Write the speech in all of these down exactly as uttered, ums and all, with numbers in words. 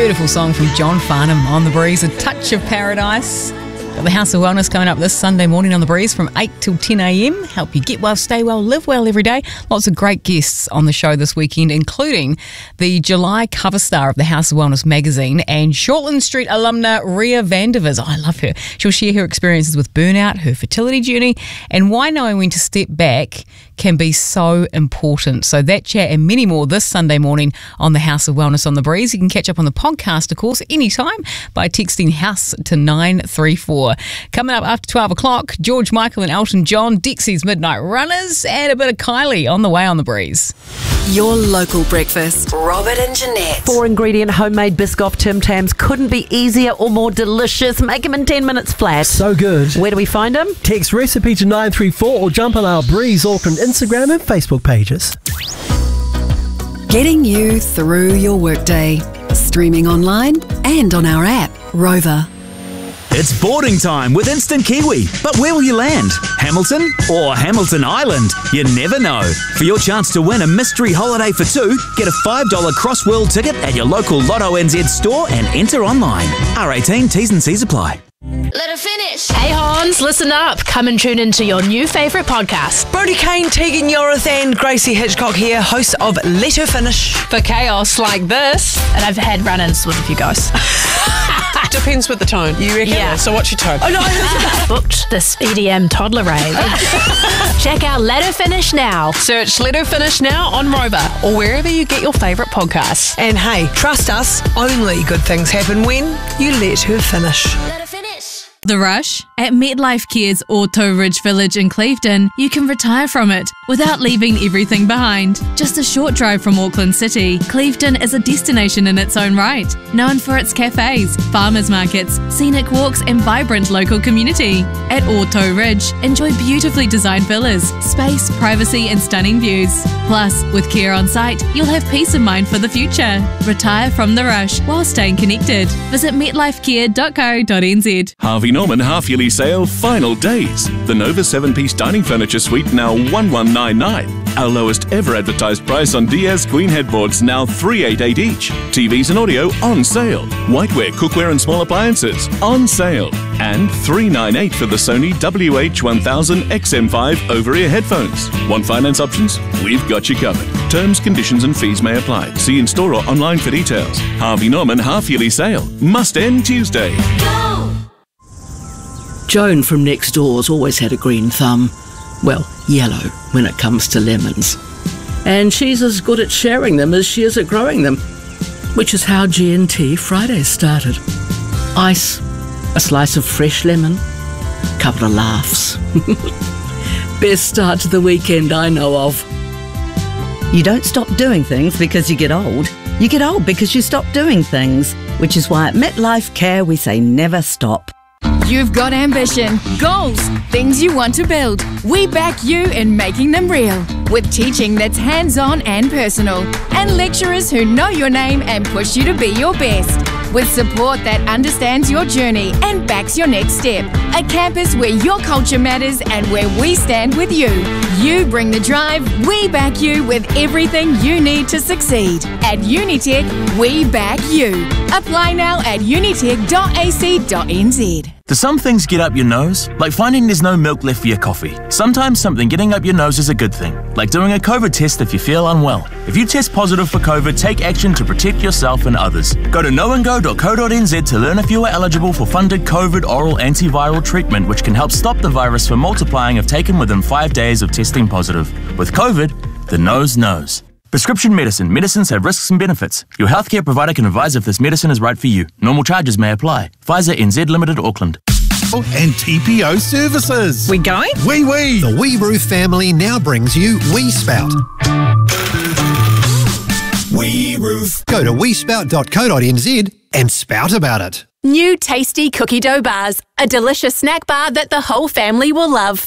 Beautiful song from John Farnham on The Breeze, A Touch of Paradise. Got the House of Wellness coming up this Sunday morning on The Breeze from eight till ten a m. Help you get well, stay well, live well every day. Lots of great guests on the show this weekend, including the July cover star of the House of Wellness magazine and Shortland Street alumna Ria Vandevers. Oh, I love her. She'll share her experiences with burnout, her fertility journey, and why knowing when to step back can be so important. So that chat and many more this Sunday morning on the House of Wellness on The Breeze. You can catch up on the podcast, of course, anytime by texting HOUSE to nine three four. Coming up after twelve o'clock, George Michael and Elton John, Dixie's Midnight Runners, and a bit of Kylie on the way on The Breeze. Your local breakfast. Robert and Jeanette. Four ingredient homemade Biscoff Tim Tams couldn't be easier or more delicious. Make them in ten minutes flat. So good. Where do we find them? Text recipe to nine three four or jump on our Breeze Auckland Instagram and Facebook pages. Getting you through your workday. Streaming online and on our app, Rover. It's boarding time with Instant Kiwi. But where will you land? Hamilton or Hamilton Island? You never know. For your chance to win a mystery holiday for two, get a five dollars cross-world ticket at your local Lotto N Z store and enter online. R eighteen, T's and C's apply. Let her finish. Hey Hans, listen up. Come and tune into your new favourite podcast. Brody Kane, Tegan Yorith and Gracie Hitchcock here, hosts of Let Her Finish. For chaos like this. And I've had run-ins with a few guys. Depends with the tone. You reckon? Yeah. So what's your tone? Oh no, booked this E D M toddler rave. Check out Let Her Finish now. Search Let Her Finish now on Rover or wherever you get your favourite podcasts. And hey, trust us, only good things happen when you let her finish. Let her finish. The Rush? At MetLife Care's Auto Ridge Village in Clevedon, you can retire from it without leaving everything behind. Just a short drive from Auckland City, Clevedon is a destination in its own right, known for its cafes, farmers markets, scenic walks and vibrant local community. At Auto Ridge, enjoy beautifully designed villas, space, privacy and stunning views. Plus, with care on site, you'll have peace of mind for the future. Retire from the rush while staying connected. Visit metlifecare dot co dot n z. Harvey Norman half-yearly sale final days. The Nova seven-piece dining furniture suite now one one nine nine. Our lowest ever advertised price on Diaz Queen headboards now three eighty-eight each. T Vs and audio on sale. Whiteware, cookware and small appliances on sale. And three ninety-eight for the Sony W H one thousand X M five over-ear headphones. Want finance options? We've got you covered. Terms, conditions and fees may apply. See in-store or online for details. Harvey Norman half-yearly sale. Must end Tuesday. Joan from next door's always had a green thumb. Well, yellow when it comes to lemons. And she's as good at sharing them as she is at growing them, which is how G and T Fridays started. Ice, a slice of fresh lemon, couple of laughs. Best start to the weekend I know of. You don't stop doing things because you get old. You get old because you stop doing things, which is why at MetLife Care we say never stop. You've got ambition, goals, things you want to build. We back you in making them real. With teaching that's hands-on and personal. And lecturers who know your name and push you to be your best. With support that understands your journey and backs your next step. A campus where your culture matters and where we stand with you. You bring the drive, we back you with everything you need to succeed. At Unitec, we back you. Apply now at unitec dot a c dot n z. Do some things get up your nose? Like finding there's no milk left for your coffee. Sometimes something getting up your nose is a good thing. Like doing a COVID test if you feel unwell. If you test positive for COVID, take action to protect yourself and others. Go to know and go dot co dot n z to learn if you are eligible for funded COVID oral antiviral treatment, which can help stop the virus from multiplying if taken within five days of testing positive. With COVID, the nose knows. Prescription medicine. Medicines have risks and benefits. Your healthcare provider can advise if this medicine is right for you. Normal charges may apply. Pfizer N Z Limited, Auckland. And T P O services. We going? Wee Wee. The Wee Roof family now brings you Wee Spout. Wee Roof. Go to wee spout dot co dot n z and spout about it. New tasty cookie dough bars. A delicious snack bar that the whole family will love.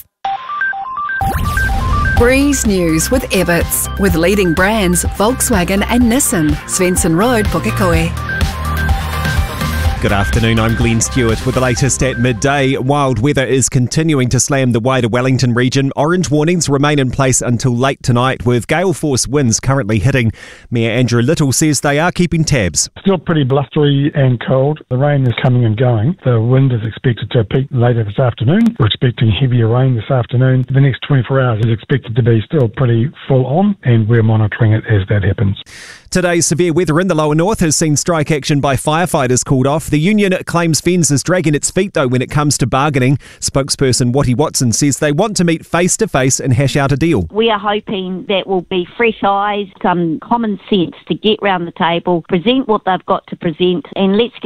Breeze News with Ebbets, with leading brands Volkswagen and Nissan, Svensson Road, Pukekohe. Good afternoon, I'm Glenn Stewart with the latest at midday. Wild weather is continuing to slam the wider Wellington region. Orange warnings remain in place until late tonight, with gale force winds currently hitting. Mayor Andrew Little says they are keeping tabs. Still pretty blustery and cold. The rain is coming and going. The wind is expected to peak later this afternoon. We're expecting heavier rain this afternoon. The next twenty-four hours is expected to be still pretty full on, and we're monitoring it as that happens. Today's severe weather in the lower north has seen strike action by firefighters called off. The union claims Fens is dragging its feet, though, when it comes to bargaining. Spokesperson Wattie Watson says they want to meet face-to-face and hash out a deal. We are hoping that will be fresh eyes, some common sense to get round the table, present what they've got to present, and let's get